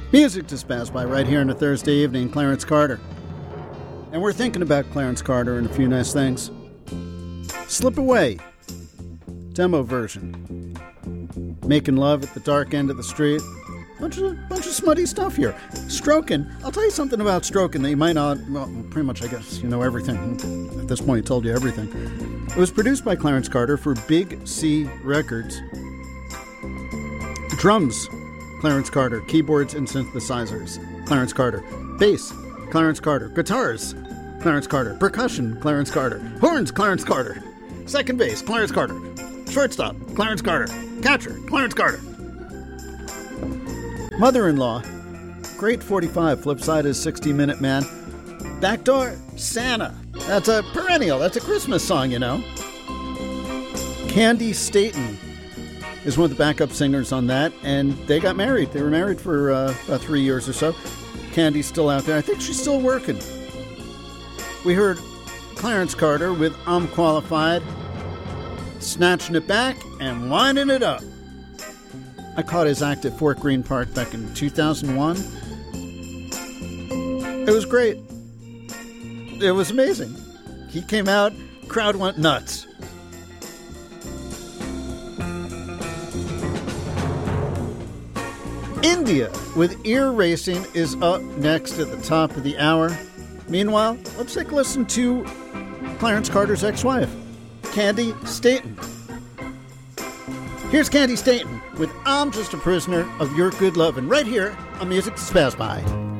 Music to spaz by right here on a Thursday evening, Clarence Carter. And we're thinking about Clarence Carter and a few nice things. Slip Away, demo version. Making Love at the Dark End of the Street. Bunch of smutty stuff here. Strokin'. I'll tell you something about Strokin' that you might not, well, pretty much, I guess, you know everything. At this point, I told you everything. It was produced by Clarence Carter for Big C Records. Drums, Clarence Carter. Keyboards and synthesizers, Clarence Carter. Bass, Clarence Carter. Guitars, Clarence Carter. Percussion, Clarence Carter. Horns, Clarence Carter. Second base, Clarence Carter. Shortstop, Clarence Carter. Catcher, Clarence Carter. Mother-in-Law, Great 45, flip side is 60-Minute Man. Backdoor, Santa. That's a perennial, that's a Christmas song, you know. Candy Staton is one of the backup singers on that, and they got married. They were married for about 3 years or so. Candy's still out there. I think she's still working. We heard Clarence Carter with I'm Qualified, snatching it back and winding it up. I caught his act at Fort Greene Park back in 2001. It was great. It was amazing. He came out, crowd went nuts. India with Ear Racing is up next at the top of the hour. Meanwhile, let's take a listen to Clarence Carter's ex-wife, Candy Staton. Here's Candy Staton with I'm Just a Prisoner of Your Good Lovin' right here on Music to Spaz By.